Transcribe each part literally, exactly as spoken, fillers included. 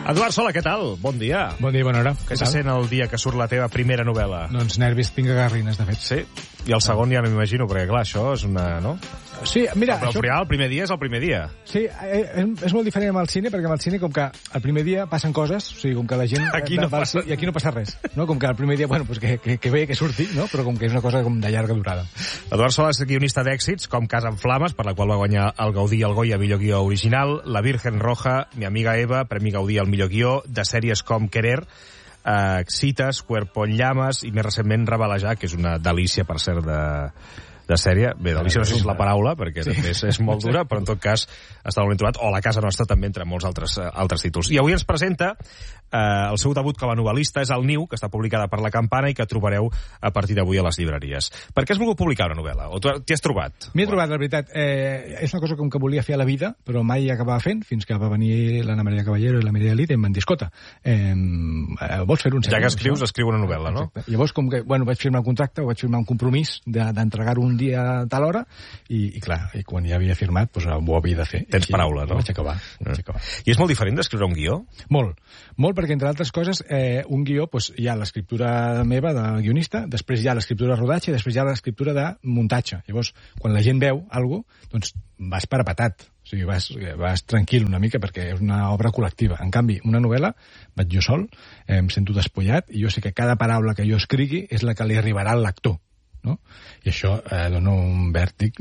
Eduard Sola, què tal? Bon dia. Bon dia, bona hora. Què se sent el dia que surt la teva primera novel·la? Doncs nervis, tinc agarrines, de fet. Sí? I el segon ja no m'imagino, perquè clar, això és una... no? Sí, mira... Però això... el primer dia és el primer dia. Sí, és, és molt diferent amb el cine, perquè amb el cine, com que el primer dia passen coses, o sigui, com que la gent... Aquí no passa... I aquí no passa res, no? Com que el primer dia, bueno, pues que, que, que bé, que surti, no? Però com que és una cosa com de llarga durada. Eduard Sola és guionista d'èxits, com Casa en Flames, per la qual va guanyar el Gaudí i el Goya millor guió original, La Virgen Roja, Mi amiga Eva, Premi Gaudí al millor guió, de sèries com Querer, eh, Cites, Cuerpo en llames, i més recentment Rebelejar, que és una delícia, per cert, de... de sèrie. Bé, delícia no sé si és la paraula, perquè sí. també és, és molt dura, però en tot cas està molt ben trobat, o La casa nostra també, entre molts altres, uh, altres títols. I avui ens presenta uh, el seu debut com a novel·lista, és El Niu, que està publicada per La Campana i que trobareu a partir d'avui a les llibreries. Per què has volgut publicar una novel·la? O t'hi has trobat? M'hi he trobat, la veritat. Eh, és una cosa com que volia fer a la vida, però mai acabava fent, fins que va venir l'Anna Maria Caballero i la Mireia Lid i em van dir, escolta, eh, vols fer un sèrie? Ja que escrius, escriu una novel·la, no? Exacte. Llavors, com que, bueno, vaig firmar un contracte, vaig firmar un compromís d'entregar-ho un dia a tal hora, i, i clar, i quan ja havia firmat, doncs ho havia de fer. Tens paraula, no? Ho vaig acabar, ho vaig acabar. I és molt diferent d'escriure un guió? Molt, molt, perquè entre altres coses, eh, un guió, doncs, hi ha l'escriptura meva de guionista, després hi ha l'escriptura de rodatge i després hi ha l'escriptura de muntatge. Llavors, quan la gent veu alguna cosa, doncs vas parapetat. O sigui, vas, vas tranquil una mica perquè és una obra col·lectiva. En canvi, una novel·la, vaig jo sol, eh, em sento despullat i jo sé que cada paraula que jo escrigui és la que li arribarà al lector. No? I això eh, dona un vèrtic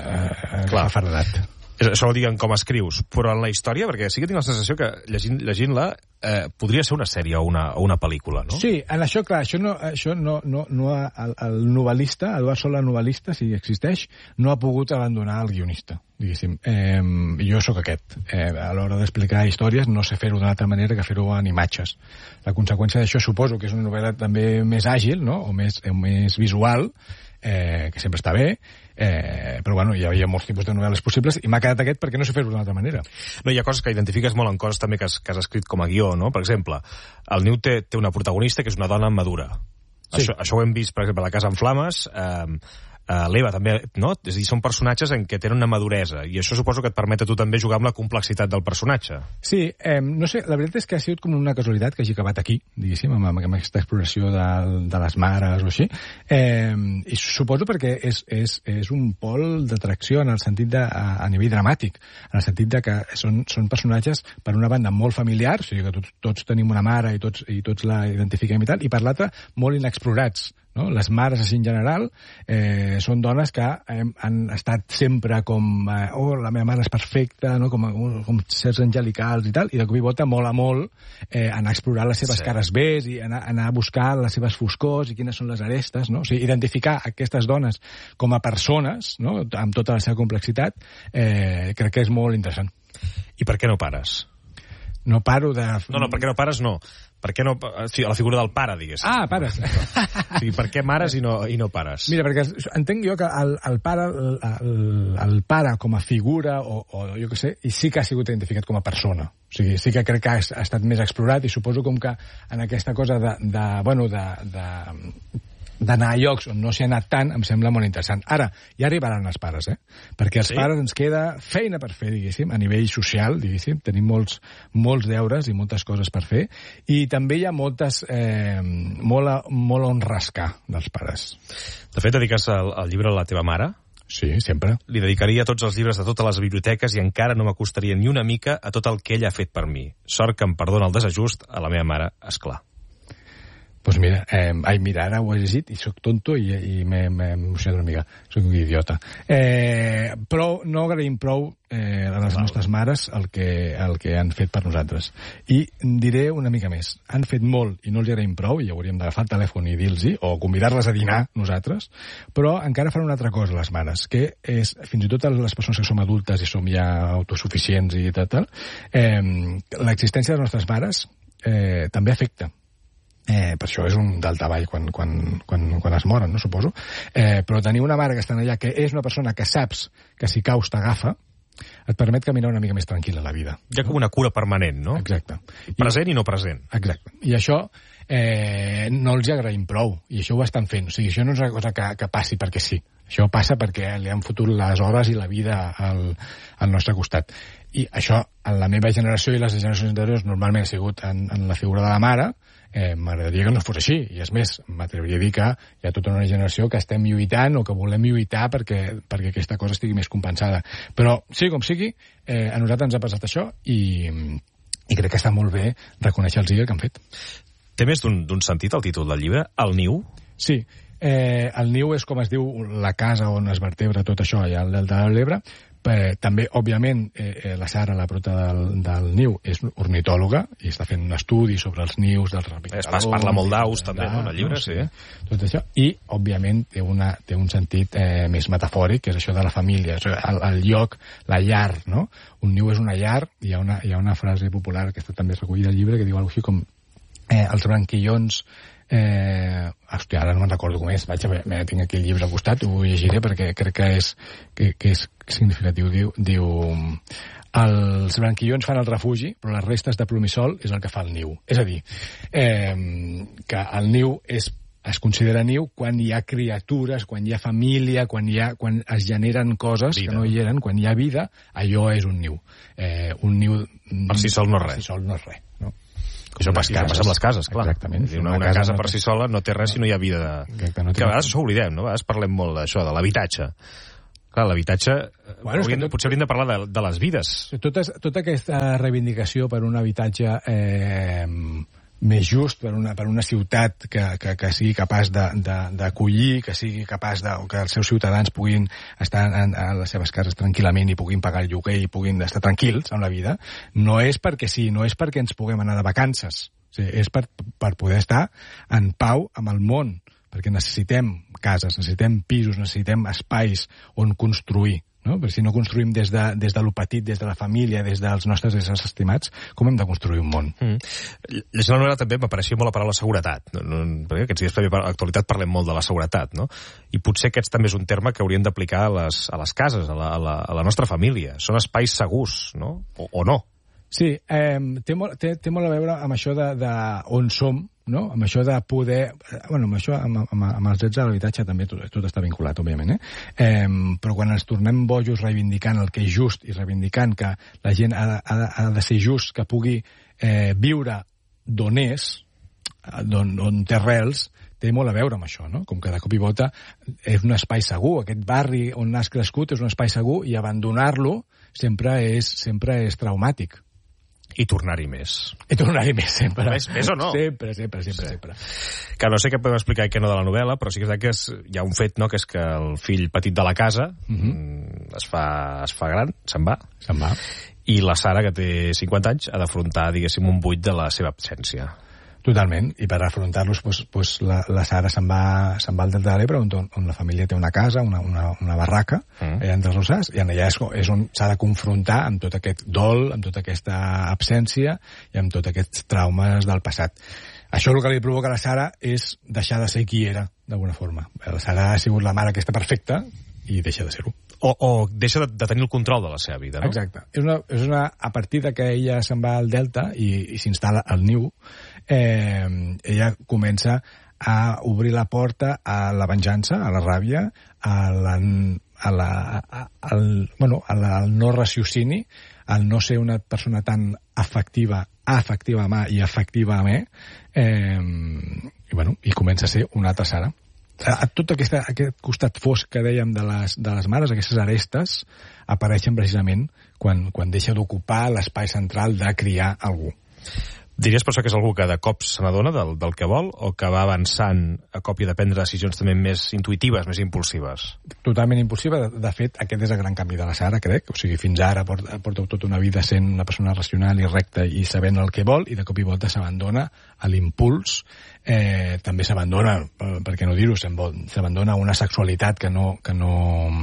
eh, aferradat. Això ho diguen com escrius, però en la història, perquè sí que tinc la sensació que llegint, llegint-la eh, podria ser una sèrie o una, o una pel·lícula, no? Sí, en això, clar, això no, això no, no, no ha, el, el novel·lista, Eduard Sola novel·lista, si existeix, no ha pogut abandonar el guionista, diguéssim. Eh, jo sóc aquest. Eh, a l'hora d'explicar històries no sé fer-ho d'una altra manera que fer-ho en imatges. La conseqüència d'això suposo que és una novel·la també més àgil, no? O més, o més visual, eh, que sempre està bé, eh, però bueno, hi havia molts tipus de novel·les possibles i m'ha quedat aquest perquè no sé fer-ho d'una altra manera. No, hi ha coses que identifiques molt en coses també que has, que has escrit com a guió, no? Per exemple, el Niu té, té una protagonista que és una dona madura. Sí. Això, això ho hem vist, per exemple, a La casa en flames, eh, Uh, l'Eva també, no? És a dir, són personatges en què tenen una maduresa, i això suposo que et permet a tu també jugar amb la complexitat del personatge. Sí, eh, no sé, la veritat és que ha sigut com una casualitat que hagi acabat aquí, diguéssim, amb, amb aquesta exploració de, de les mares o així, eh, i suposo perquè és, és, és un pol d'atracció en el sentit de, a, a nivell dramàtic, en el sentit de que són, són personatges, per una banda, molt familiars, o sigui que tots, tots tenim una mare i tots, i tots la identifiquem i tal, i per l'altra, molt inexplorats. No? Les mares, així en general, eh, són dones que eh, han estat sempre com eh, oh, la meva mare és perfecta, no? com, com certs angelicals i tal, i de cop i volta mola molt eh, anar a explorar les seves sí. cares bes i anar, anar a buscar les seves foscors i quines són les arestes, no? O sigui, identificar aquestes dones com a persones, no? Amb tota la seva complexitat, eh, crec que és molt interessant. I per què no pares? No paro de... No, no, per què no pares no. Per què no... Sí, la figura del pare, diguéssim. Ah, pares. O sigui, per què mares i no, i no pares? Mira, perquè entenc jo que el, el pare el, el pare com a figura o, o jo què sé, i sí que ha sigut identificat com a persona. O sigui, sí que crec que ha, ha estat més explorat i suposo com que en aquesta cosa de... de bueno, de... de d'anar a llocs on no s'hi ha anat tant, em sembla molt interessant. Ara, ja arribaran els pares, eh? Perquè els sí? pares ens queda feina per fer, diguéssim, a nivell social, diguéssim. Tenim molts, molts deures i moltes coses per fer. I també hi ha moltes, eh, molt, a, molt on rascar dels pares. De fet, dediques el, el llibre a la teva mare? Sí, sempre. Li dedicaria tots els llibres de totes les biblioteques i encara no m'acostaria ni una mica a tot el que ella ha fet per mi. Sort que em perdona el desajust a la meva mare, esclar. Doncs pues mira, eh, ai, mira, ara ho he llegit i sóc tonto i, i m'he emocionat una mica. Soc un idiota. Eh, però no agraïm prou eh, a les nostres mares el que, el que han fet per nosaltres. I diré una mica més. Han fet molt i no els agraïm prou, i hauríem d'agafar el telèfon i dir-los-hi, o convidar-les a dinar nosaltres, però encara fan una altra cosa, les mares, que és, fins i tot les persones que som adultes i som ja autosuficients i tal, tal eh, l'existència de les nostres mares eh, també afecta. Eh, per això és un daltavall quan, quan, quan, quan es moren, no suposo. Eh, però tenir una mare que està allà, que és una persona que saps que si caus t'agafa, et permet caminar una mica més tranquil a la vida. Hi ha com una cura permanent, no? Exacte. Present i, i no present. Exacte. I això eh, no els agraïm prou, i això ho estan fent. O sigui, això no és una cosa que, que passi perquè sí. Això passa perquè li han fotut les hores i la vida al, al nostre costat. I això, en la meva generació i les generacions anteriors, normalment ha sigut en, en la figura de la mare. Eh, m'agradaria que no fos així. I és més, m'atreviria a dir que hi ha tota una generació que estem lluitant o que volem lluitar perquè, perquè aquesta cosa estigui més compensada. Però, sí com sigui, eh, a nosaltres ens ha passat això i, i crec que està molt bé reconèixer-los el que han fet. Té més d'un sentit el títol del llibre? El niu? Sí. Eh, el niu és, com es diu, la casa on es vertebra tot això, allà al Delta de l'Ebre. Eh, també, òbviament, eh, la Sara, la prota del, del niu, és ornitòloga i està fent un estudi sobre els nius dels rapicadors. Es parla molt d'aus, també, no, en el llibre, no, sí. sí. Tot això. I, òbviament, té, una, té un sentit eh, més metafòric, que és això de la família, el, el lloc, la llar, no? Un niu és una llar, i hi ha una, hi ha una frase popular que està també recollida al llibre que diu alguna cosa així com eh, els branquillons Eh, hòstia, ara no me'n recordo com és. Vaig a veure, tinc aquí el llibre al costat, ho llegiré perquè crec que és, que, que és significatiu. Diu, diu els branquillons fan el refugi, però les restes de plomissol és el que fa el niu. És a dir, eh, que el niu és, es considera niu quan hi ha criatures, quan hi ha família, quan, hi ha, quan es generen coses vida. Que no hi eren, quan hi ha vida, allò és un niu. Eh, un niu... Per si sol no és res. Per si sol no és res, no? Això passa, passa amb les cases, clar. Exactament. Una, una, una casa, casa per si sola no té res si no hi ha vida. De... Exacte, no té que a vegades això ho oblidem, no? A vegades parlem molt d'això, de l'habitatge. Clar, l'habitatge... Bueno, hauríem, tot... Potser hauríem de parlar de, de les vides. Tota, tota aquesta reivindicació per un habitatge eh, més just, per una, per una ciutat que, que, que sigui capaç d'acollir, que sigui capaç de, que els seus ciutadans puguin estar en, en les seves cases tranquil·lament i puguin pagar el lloguer i puguin estar tranquils amb la vida, no és perquè sí, no és perquè ens puguem anar de vacances, o sigui, és per, per poder estar en pau amb el món, perquè necessitem cases, necessitem pisos, necessitem espais on construir. No? Perquè si no construïm des de, des de lo petit, des de la família, des dels nostres éssers estimats, com hem de construir un món? Mm. Llegint la novel·la també m'apareixia molt la paraula seguretat, no, no, perquè aquests dies per l'actualitat parlem molt de la seguretat, no? I potser aquest també és un terme que hauríem d'aplicar a, les, a les cases, a la, a, la, a la nostra família. Són espais segurs, no? O, o no? Sí, eh, té, molt, té, té molt a veure amb això de, de on som, no? Amb això de poder... Bueno, amb això, amb, amb, amb els drets de l'habitatge també tot, tot està vinculat, òbviament, eh? eh? Però quan ens tornem bojos reivindicant el que és just i reivindicant que la gent ha de, ha de, ha de ser just, que pugui eh, viure d'on és, d'on on té arrels, té molt a veure amb això, no? Com que de cop i volta és un espai segur, aquest barri on has crescut és un espai segur i abandonar-lo sempre és, sempre és traumàtic. I tornar-hi més. I tornar-hi més, sempre. Més, més o no? Sempre, sempre, sempre, sí. sempre. Que no sé què podem explicar i què no de la novel·la, però sí que és que és, hi ha un fet, no?, que és que el fill petit de la casa uh-huh. es, fa, es fa gran, se'n va. Se'n va. I la Sara, que té cinquanta anys, ha d'afrontar, diguéssim, un buit de la seva absència. Totalment, i per afrontar-los pues, pues, la, la Sara se'n va, se'n va al Delta de l'Ebre on, on la família té una casa, una, una, una barraca mm. allà entre els Rossars, i allà és, és on s'ha de confrontar amb tot aquest dol, amb tota aquesta absència i amb tots aquests traumes del passat. Això el que li provoca a la Sara és deixar de ser qui era, d'alguna forma. La Sara ha sigut la mare aquesta perfecta i deixa de ser-ho. O, o deixa de, de tenir el control de la seva vida, no? Exacte. És una, és una, a partir de que ella se'n va al Delta i, i s'instal·la al niu, eh, ella comença a obrir la porta a la venjança, a la ràbia, a la, a la, a, al, bueno, a la, al no raciocini, al no ser una persona tan afectiva, afectiva a mà i afectiva a mi, eh, i, bueno, i comença a ser una altra Sara. A tot aquesta, aquest costat fosc que dèiem de les, de les mares, aquestes arestes, apareixen precisament quan, quan deixa d'ocupar l'espai central de criar algú. Diries per això que és algú que de cops se n'adona del, del que vol o que va avançant a còpia de prendre decisions també més intuïtives, més impulsives? Totalment impulsiva. De, de fet, aquest és el gran canvi de la Sara, crec. O sigui, fins ara porta, porta tota una vida sent una persona racional i recta i sabent el que vol, i de cop i volta s'abandona a l'impuls. Eh, també s'abandona, per què no dir-ho, s'abandona una sexualitat que no, que no,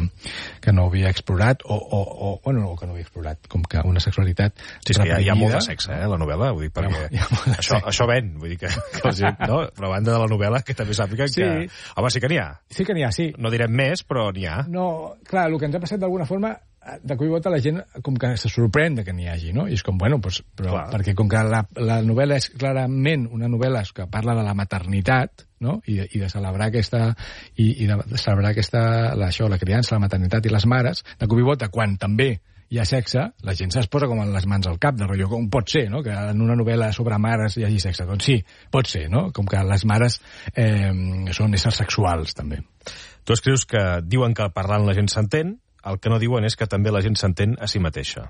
que no havia explorat, o, o, o, bueno, que no havia explorat, com que una sexualitat sí, és que hi ha, hi ha molt de sexe, eh, la novel·la, vull dir, perquè hi ha, hi ha això, això ven, vull dir que, que la gent, no? Però a banda de la novel·la, que també sàpiguen sí. que... Home, sí que n'hi ha. Sí que n'hi ha, sí. No direm més, però n'hi ha. No, clar, el que ens ha passat d'alguna forma de cop i volta la gent com que se sorprèn de que n'hi hagi, no? I és com, bueno, doncs, però, Clar. perquè com que la, la novel·la és clarament una novel·la que parla de la maternitat, no? I, i de celebrar aquesta i, i de celebrar aquesta, la, això, la criança, la maternitat i les mares, de cop i volta, quan també hi ha sexe, la gent se'ls posa com les mans al cap, de rotllo, com pot ser, no?, que en una novel·la sobre mares hi hagi sexe. Doncs sí, pot ser, no?, com que les mares eh, són éssers sexuals, també. Tu escrius que diuen que parlant la gent s'entén, el que no diuen és que també la gent s'entén a si mateixa.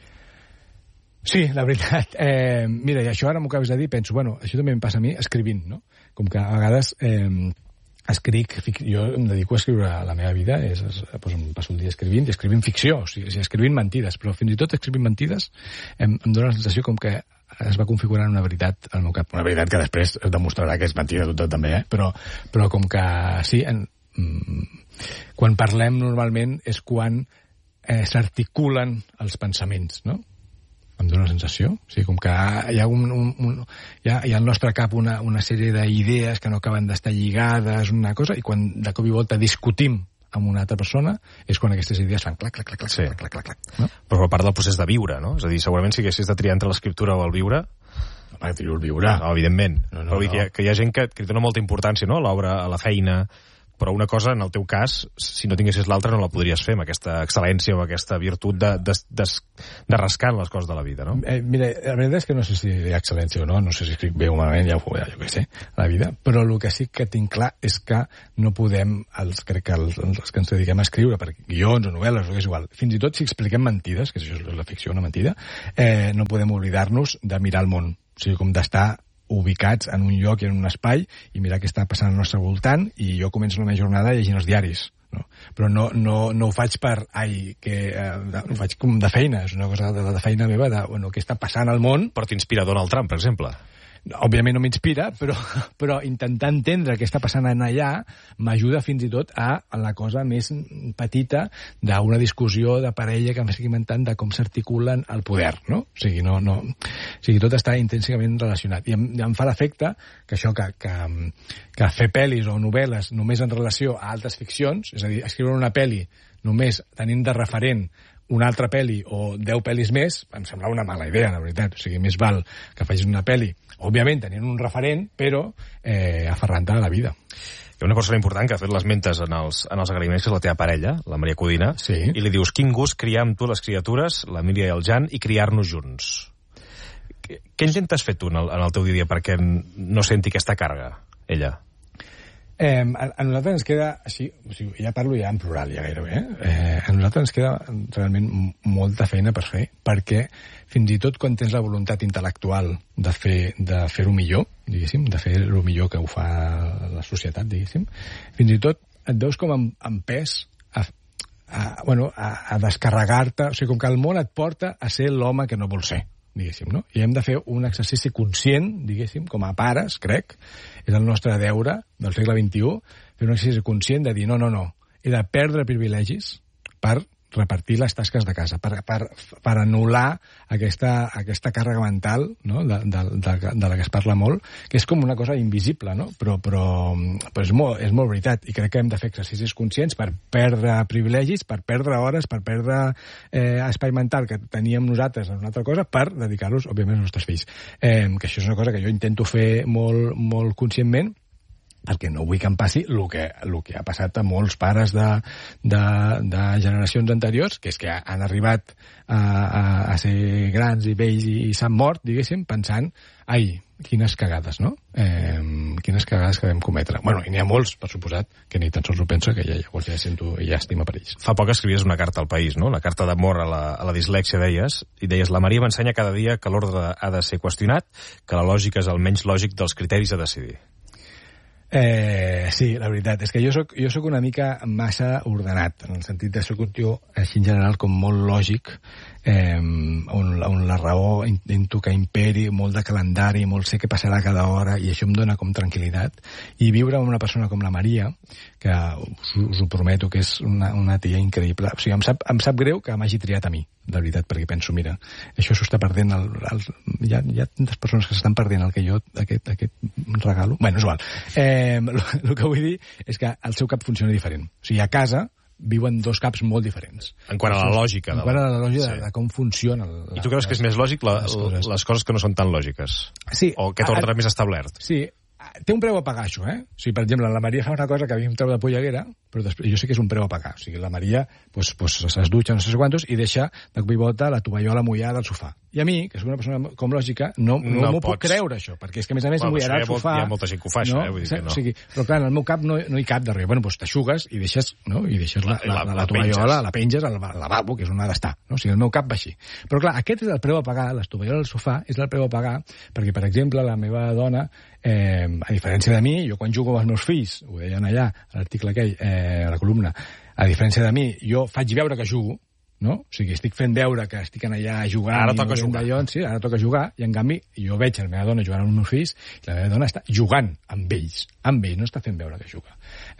Sí, la veritat. Eh, mira, i això ara m'ho acabes de dir, penso, bueno, això també em passa a mi escrivint, no? Com que a vegades... Eh, escric, jo em dedico a escriure la meva vida, és, és, doncs em passo el dia escrivint, i escrivint ficció, o sigui, escrivint mentides, però fins i tot escrivint mentides em, em dóna la sensació com que es va configurant una veritat al meu cap, una veritat que després es demostrarà que és mentida tot també, eh? però, però com que sí, en, quan parlem normalment és quan eh, s'articulen els pensaments, no? Em dóna la sensació. O sigui, com que hi ha, un, un, un, hi ha, hi ha al nostre cap una, una sèrie d'idees que no acaben d'estar lligades, una cosa, i quan de cop i volta discutim amb una altra persona, és quan aquestes idees fan clac, clac, clac, clac, sí. clac, clac, clac, clac. No? Però a part del procés de viure, no? És a dir, segurament si haguessis de triar entre l'escriptura o el viure... Home, trio el viure. No, evidentment. No, no, però vull dir que, hi ha, que hi ha gent que, que dona molta importància, no?, a l'obra, a la feina... Però una cosa, en el teu cas, si no tinguessis l'altra no la podries fer, amb aquesta excel·lència o aquesta virtut de, de, de, de rascar les coses de la vida, no? Eh, mira, la veritat és que no sé si hi ha excel·lència o no, no sé si escric bé o malament, ja ho ja, jo què sé, a la vida, però el que sí que tinc clar és que no podem, els, crec que els, els que ens dediquem a escriure, per guions o novel·les, o que és igual, fins i tot si expliquem mentides, que això és la ficció, una mentida, eh, no podem oblidar-nos de mirar el món, o sigui, com d'estar ubicats en un lloc i en un espai i mirar què està passant al nostre voltant, i jo començo la meva jornada llegint els diaris, no? Però no, no, no ho faig per ai, que eh, ho faig com de feina, és una cosa de, de feina meva, de bueno, què està passant al món. Però t'inspira Donald Trump, per exemple. Òbviament no m'inspira, però, però intentar entendre què està passant allà m'ajuda fins i tot a, a la cosa més petita d'una discussió de parella que m'estic inventant de com s'articulen el poder, no? O sigui, no, no, o sigui, tot està intensament relacionat. I em, em fa l'efecte que això, que, que, que fer pel·lis o novel·les només en relació a altres ficcions, és a dir, escriure una pel·li només tenint de referent una altra pel·li o deu pel·lis més, em sembla una mala idea, la veritat. O sigui, més val que facis una pel·li, òbviament tenint un referent, però eh, aferrant-te a la vida. Hi ha una persona important que ha fet les mentes en els, en els agraïments, que és la teva parella, la Maria Codina, sí. I li dius, quin gust criar amb tu les criatures, la Míria i el Jan, i criar-nos junts. Què, què intentes fer tu en el, en el teu dia a dia perquè no senti aquesta càrrega, ella? Eh, a, a nosaltres ens queda, així, o sigui, ja parlo ja en plural, ja gairebé, eh? Eh, a nosaltres ens queda realment molta feina per fer, perquè fins i tot quan tens la voluntat intel·lectual de fer de fer-ho millor, diguéssim, de fer-ho millor que ho fa la societat, diguéssim, fins i tot et veus com en, en pes a, a, bueno, a, a descarregar-te, o sigui, com que el món et porta a ser l'home que no vol ser, diguéssim, no? I hem de fer un exercici conscient, diguéssim, com a pares, crec, és el nostre deure del segle vint-i-u, fer un exercici conscient de dir no, no, no, he de perdre privilegis per repartir les tasques de casa, per, per, per anul·lar aquesta, aquesta càrrega mental, no?, de, de, de, de la que es parla molt, que és com una cosa invisible, no? Però, però, però és, molt, és molt veritat, i crec que hem de fer exercicis conscients per perdre privilegis, per perdre hores, per perdre eh, espai mental que teníem nosaltres en una altra cosa, per dedicar-los, òbviament, als nostres fills. Eh, que això és una cosa que jo intento fer molt, molt conscientment, perquè no vull que em passi el que, el que ha passat a molts pares de, de, de generacions anteriors, que és que han arribat a, a, a ser grans i vells i, i s'han mort, diguéssim, pensant, ai, quines cagades, no? Eh, quines cagades que vam cometre. Bueno, i n'hi ha molts, per suposat, que ni tan sols ho penso, que ja, llavors ja sento llàstima per ells. Fa poc escrivies una carta al País, no? Una carta d'amor a, la, a la dislèxia, deies, i deies, la Maria m'ensenya cada dia que l'ordre ha de ser qüestionat, que la lògica és el menys lògic dels criteris a decidir. Eh, sí, la veritat, és que jo soc, jo soc una mica massa ordenat, en el sentit de soc un tio, així en general, com molt lògic, eh, on, on la raó intento que imperi, molt de calendari, molt sé què passarà cada hora, i això em dona com tranquil·litat. I viure amb una persona com la Maria, que us, us ho prometo que és una, una tia increïble, o sigui, em sap, em sap greu que m'hagi triat a mi, de veritat, perquè penso, mira, això s'ho està perdent, el, el, hi, ha, hi ha tantes persones que s'estan perdent el que jo, aquest, aquest regalo. Bueno, és igual. Eh, el, el que vull dir és que el seu cap funciona diferent. O sigui, a casa viuen dos caps molt diferents. En quant a la lògica. En quant a la lògica de, de com funciona. La, I tu creus que és més lògic la, les, coses. les coses que no són tan lògiques? Sí. O que t'ordre més establert? Sí. Té un preu a pagar, això, eh? O sigui, per exemple, la Maria fa una cosa que a mi em treu de polleguera, però després, jo sé que és un preu a pagar. O sigui, la Maria pues, pues, es dutxa no sé quantos i deixa de cop i volta la tovallola mullada al sofà. I a mi, que soc una persona com lògica, no, no, no m'ho puc creure, això, perquè és que, a més a més, bueno, mullarà el sofà... Hi ha molta gent que ho fa, això, no? eh? Vull dir que no. O sigui, però, clar, en el meu cap no, no hi cap darrere. Bueno, doncs t'aixugues i deixes, no? I deixes la, la, la, la, la tovallola, la penges al lavabo, que és on ha d'estar. No? O sigui, el meu cap va així. Però, clar, aquest és el preu a pagar, les tovalloles al sofà, és el preu a pagar, perquè, per exemple, la meva dona, eh, a diferència de mi, jo quan jugo amb els meus fills, ho deien allà, a l'article aquell, eh, a la columna, a diferència de mi, jo faig veure que jugo, no? O sigui, estic fent veure que estic allà jugant... Ara toca jugar. D'allò, sí, ara toca jugar, i en canvi jo veig la meva dona jugant amb els meus fills, i la meva dona està jugant amb ells, amb ells, no està fent veure que juga.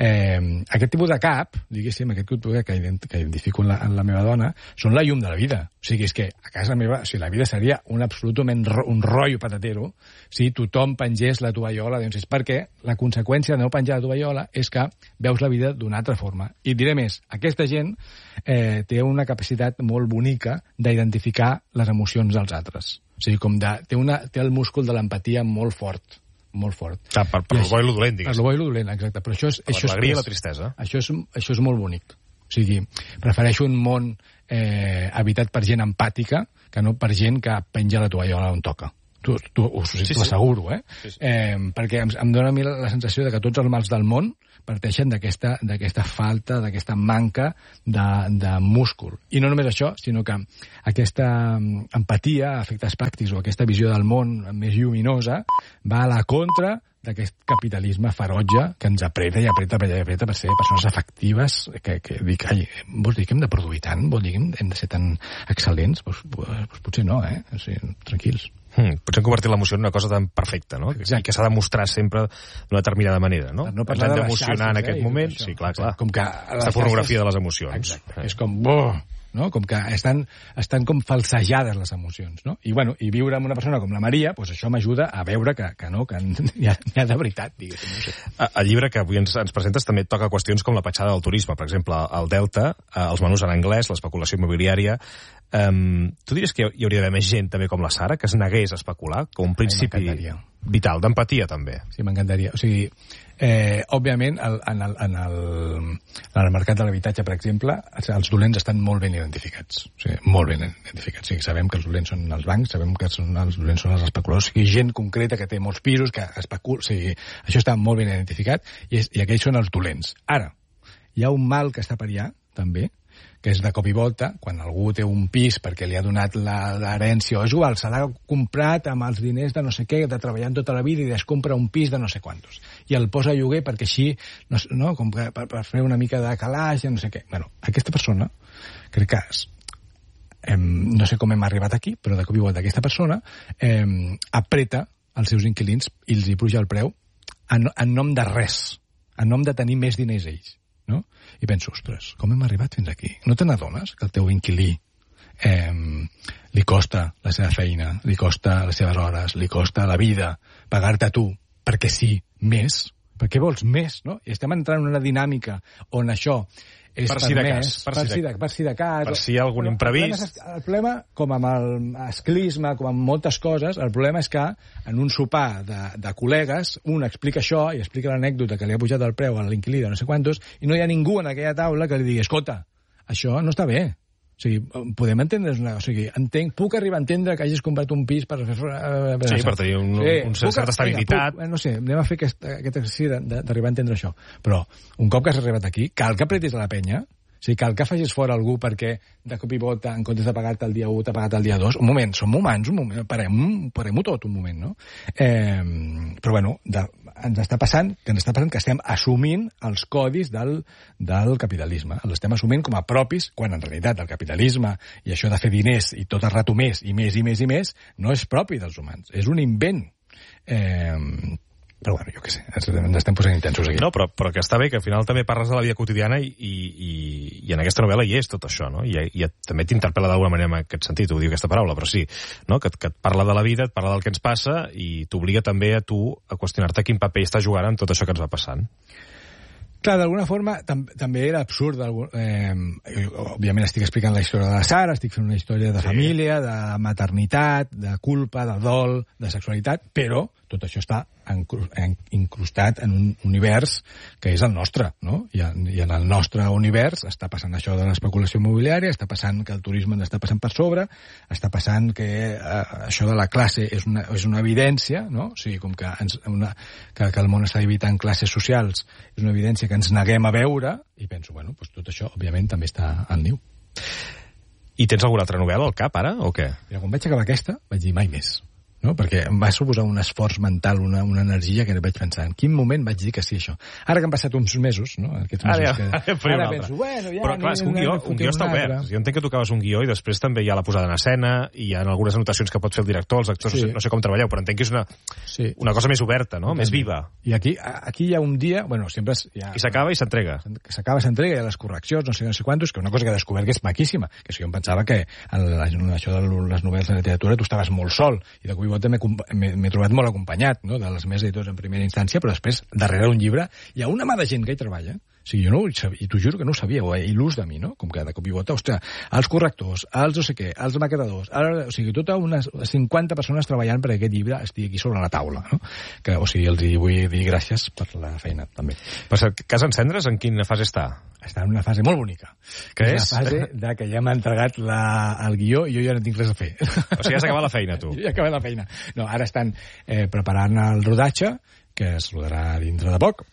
Eh, aquest tipus de cap, diguéssim, aquest tipus que, que identifico en la, en la meva dona, són la llum de la vida. O sigui, és que a casa meva, o sigui, la vida seria un absolutament ro, un rotllo patatero si tothom pengés la tovallola, doncs és perquè la conseqüència de no penjar la tovallola és que veus la vida d'una altra forma. I diré més, aquesta gent eh, té una capacitat molt bonica d'identificar les emocions dels altres. O sigui, com de, té, una, té el múscul de l'empatia molt fort, molt fort. Ah, per per el bo i el dolent, digues. Per el bo i el dolent, exacte. Però això és, per això l'alegria és, i la tristesa. Això és, això és molt bonic. O sigui, prefereixo un món eh, habitat per gent empàtica que no per gent que penja la tovallola on toca. Tu, tu, us ho sí, asseguro, eh? Sí, sí. eh? Perquè em, em dóna a mi la, la sensació de que tots els mals del món parteixen d'aquesta d'aquesta falta, d'aquesta manca de, de múscul. I no només això, sinó que aquesta empatia, efectes pràctics o aquesta visió del món més lluminosa va a la contra d'aquest capitalisme ferotge que ens apreta i apreta, apreta, apreta per ser persones efectives que, que dic, ai, vols dir que hem de produir tant? Vols dir que hem de ser tan excel·lents? Pues, pues potser no, eh? O sigui, tranquils. Hmm, potser hem convertit l'emoció en una cosa tan perfecta, no? Exacte. I que s'ha de mostrar sempre d'una determinada manera, no? no ens hem d'emocionar en aquest eh, moment. Sí, clar, clar. Com que aquesta pornografia de les emocions. Exacte. Eh. És com... Boh! No? Com que estan, estan com falsejades les emocions, no? I, bueno, i viure amb una persona com la Maria, pues això m'ajuda a veure que, que no, que n'hi ha, ha de veritat, diguéssim. No sé. El llibre que avui ens, ens presentes també toca qüestions com la petjada del turisme, per exemple, el Delta, els menús en anglès, l'especulació immobiliària. Um, tu diries que hi hauria d'haver més gent també com la Sara, que es negués a especular, com un principi vital, d'empatia també? Sí, m'encantaria. O sigui, eh, òbviament, el, en, el, en, el, en el mercat de l'habitatge, per exemple, els dolents estan molt ben identificats. O sigui, molt ben identificats. O sigui, sabem que els dolents són els bancs, sabem que són, els dolents són els especuladors, o sigui, gent concreta que té molts pisos, que especula... O sigui, això està molt ben identificat i, és, i aquells són els dolents. Ara, hi ha un mal que està per allà, també, que és de cop i volta, quan algú té un pis perquè li ha donat l'herència, o és igual, se l'ha comprat amb els diners de no sé què, de treballant tota la vida i es compra un pis de no sé quantos. I el posa a lloguer perquè així, no, no com per, per fer una mica de calaix, no sé què. Bueno, aquesta persona, crec que és, eh, no sé com hem arribat aquí, però de cop i volta aquesta persona eh, apreta els seus inquilins i els hi puja el preu en, en nom de res, en nom de tenir més diners ells. No? I penso, ostres, com hem arribat fins aquí? No te n'adones que el teu inquilí eh, li costa la seva feina, li costa les seves hores, li costa la vida, pagar-te a tu, perquè sí, més? Per què vols més? No? I estem entrant en una dinàmica on això és per si de cas. Per, per, si de, per si de cas. Per si hi ha algun imprevist. El problema, el problema, com amb el esclisme, com amb moltes coses, el problema és que en un sopar de, de col·legues, un explica això i explica l'anècdota que li ha pujat el preu a l'inquilí de no sé quantos, i no hi ha ningú en aquella taula que li digui, escolta, això no està bé. O sigui, podem entendre una... O sigui, entenc, puc arribar a entendre que hagis comprat un pis per... Uh, sí, per tenir un, sí, un cert puc, estabilitat. Vinga, puc, no sé, anem a fer aquest, aquest exercici d'arribar a entendre això. Però, un cop que has arribat aquí, cal que apretis a la penya, o sigui, cal que facis fora algú perquè de cop i volta, en comptes de pagar-te el dia u, t'ha pagat el dia dos. Un moment, som humans, un moment, parem-ho parem tot un moment, no? Eh, però, bueno, de, ens està passant que ens està passant que estem assumint els codis del, del capitalisme. Els estem assumint com a propis, quan en realitat el capitalisme i això de fer diners i tot el rato més i més i més i més no és propi dels humans, és un invent. Eh, però bueno, jo què sé, ens estem posant intensos aquí. No, però, però que està bé, que al final també parles de la vida quotidiana i, i, i en aquesta novel·la hi és tot això, no? I, i també t'interpel·la d'alguna manera en aquest sentit, ho diu aquesta paraula, però sí, no? que, que et parla de la vida, et parla del que ens passa i t'obliga també a tu a qüestionar-te quin paper està jugant en tot això que ens va passant. Clar, d'alguna forma, tam també era absurd. Eh, òbviament estic explicant la història de la Sara, estic fent una història de sí. família, de maternitat, de culpa, de dol, de sexualitat, però tot això està incrustat en un univers que és el nostre, no? I en el nostre univers està passant això de l'especulació immobiliària, està passant que el turisme n'està passant per sobre, està passant que eh, això de la classe és una, és una evidència, no? O sigui, com que, ens, una, que, que el món està dividit en classes socials, és una evidència que ens neguem a veure, i penso, bueno, doncs tot això, òbviament, també està al niu. I tens alguna altra novel·la al cap, ara, o què? Mira, quan vaig acabar aquesta, vaig dir mai més. No? Perquè em va suposar un esforç mental, una, una energia que vaig pensar, en quin moment vaig dir que sí, això? Ara que han passat uns mesos, no? Aquests mesos ara, que... Ara, ara penso, bueno, ja... Però, clar, és que un guió, un guió està obert. Jo entenc que tu acabes un guió i després també hi ha la posada en escena, i hi ha algunes anotacions que pot fer el director, els actors, sí. no, sé, no sé com treballeu, però entenc que és una, sí. una cosa més oberta, no? Més viva. I aquí, aquí hi ha un dia... Bueno, sempre... Ha, I s'acaba i s'entrega. S'acaba, s'entrega, hi ha les correccions, no sé, no sé quantos, que una cosa que he descobert que és maquíssima, que si jo em pensava que en la, això de les novel·les de literatura tu estaves molt sol, i de cop i volta m'he trobat molt acompanyat, no?, de les més editors en primera instància, però després, darrere d'un llibre, hi ha una mà de gent que hi treballa. O sigui, jo no ho sabia, i t'ho juro que no ho sabia, o il·lús de mi, no? Com que de cop i volta, ostres, els correctors, els no sé què, els maquetadors, el, o sigui, tota unes cinquanta persones treballant perquè aquest llibre estigui aquí sobre la taula, no? Que, o sigui, els vull dir gràcies per la feina, també. Per cert, Casa Encendres, en quina fase està? Està en una fase molt bonica. Que és? La fase de que ja m'ha entregat la, el guió i jo ja no tinc res a fer. O sigui, has acabat la feina, tu? Jo ja he acabat la feina. No, ara estan eh, preparant el rodatge, que es rodarà dintre de poc,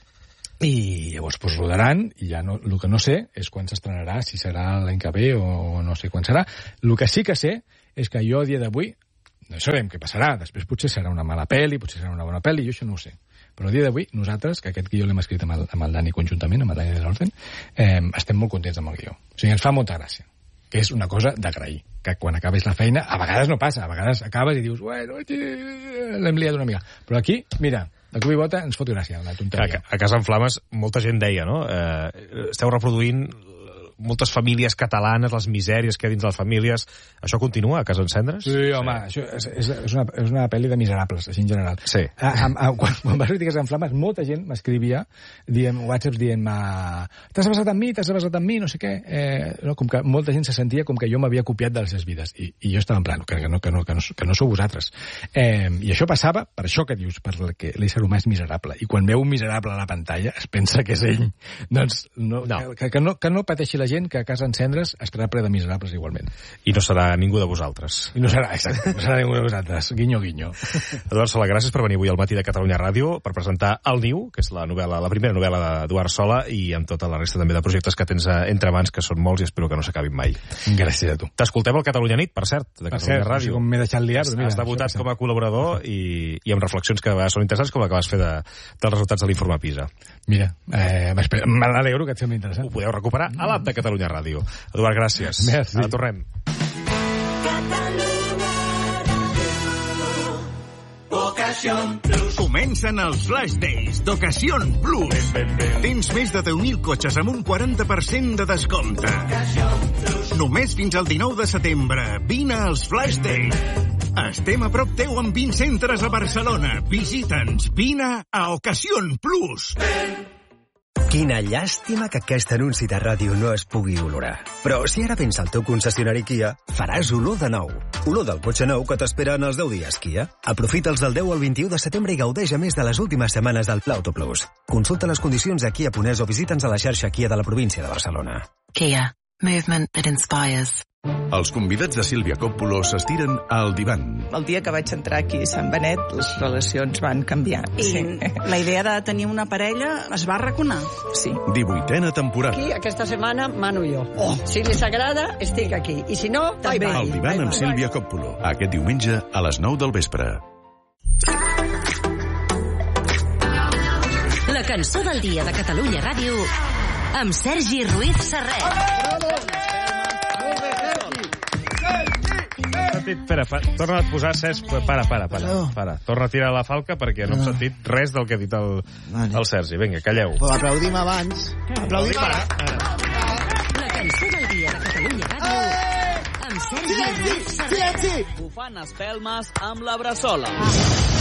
i llavors pues, rodaran, i ja no, el que no sé és quan s'estrenarà, si serà l'any que ve o no sé quan serà. El que sí que sé és que jo a dia d'avui no sabem què passarà, després potser serà una mala pel·li, potser serà una bona pel·li, jo això no ho sé. Però a dia d'avui, nosaltres, que aquest guió l'hem escrit amb el, amb el Dani conjuntament, amb el Dani de l'Orden, eh, estem molt contents amb el guió. O sigui, ens fa molta gràcia, que és una cosa d'agrair, que quan acabes la feina, a vegades no passa, a vegades acabes i dius, bueno, l'hem liat una mica. Però aquí, mira, de cop i volta ens fot gràcia, la tonteria. A, a Casa en Flames, molta gent deia, no? Eh, esteu reproduint moltes famílies catalanes, les misèries que hi ha dins les famílies. Això continua a Casa Encendres? Sí, home, sí. Això és, és, és, una, és una pel·li de miserables, així en general. Sí. A, a, a, quan, quan va sortir Casa en Flames, molta gent m'escrivia dient, whatsapps dient-me t'has basat en mi, t'has basat en mi, no sé què. Eh, no, com que molta gent se sentia com que jo m'havia copiat de les seves vides. I, i jo estava en plan, que no, que no, que no, que no sou vosaltres. Eh, I això passava per això que dius, per que l'ésser humà és miserable. I quan veu un miserable a la pantalla es pensa que és ell. Doncs no, no. Que, que, no, que no pateixi la gent que a Casa Encendres estarà ple de miserables igualment. I no serà ningú de vosaltres. I no serà, exacte, no serà ningú de vosaltres. Guinyo, guinyo. Eduard Sola, gràcies per venir avui al matí de Catalunya Ràdio per presentar El Niu, que és la novel·la, la primera novel·la d'Eduard Sola, i amb tota la resta també de projectes que tens entre mans, que són molts i espero que no s'acabin mai. Gràcies a tu. T'escoltem al Catalunya Nit, per cert, de Catalunya cert, Ràdio. No sé com m'he deixat liar, però mira... Has debutat com a col·laborador i, i amb reflexions que són interessants, com la que vas fer de, dels resultats de l'Informe PISA. Mira, eh, me n'alegro que et sembli interessant. Ho podeu recuperar a l'app de Catalunya Ràdio. Eduard, gràcies. Merci. Ara tornem. Comencen els Flash Days d'Ocasión Plus. Tens més de deu mil cotxes amb un quaranta per cent de descompte. Només fins al dinou de setembre. Vine als Flash Days. Estem a prop teu amb vint centres a Barcelona. Visita'ns. Vine a Ocasión Plus. Quina llàstima que aquest anunci de ràdio no es pugui olorar. Però si ara vens al teu concessionari Kia, faràs olor de nou. Olor del cotxe nou que t'espera en els deu dies Kia. Aprofita'ls del deu al vint-i-u de setembre i gaudeix a més de les últimes setmanes del Pla Auto Plus. Consulta les condicions a Kia Punès o visita'ns a la xarxa Kia de la província de Barcelona. Kia. Movement that inspires. Els convidats de Sílvia Coppola s'estiren al divan. El dia que vaig entrar aquí a Sant Benet, les relacions van canviar. I sí. La idea de tenir una parella es va arraconar. Sí. divuitena temporada. Aquí, aquesta setmana, mano jo. Oh. Si li s'agrada, estic aquí. I si no, també. El divan amb Sílvia Coppola. Aquest diumenge a les nou del vespre. La cançó del dia de Catalunya Ràdio amb Sergi Ruiz Serret. Espera, pa, torna a posar, Cesc. Para, para, para, para. Torna a tirar la falca perquè no hem sentit res del que ha dit el, el Sergi. Vinga, calleu. Però aplaudim abans. Aplaudim ara. La cançó del dia de Catalunya Ràdio amb Sergi Ruiz Serret. Bufant espelmes amb la Bressola.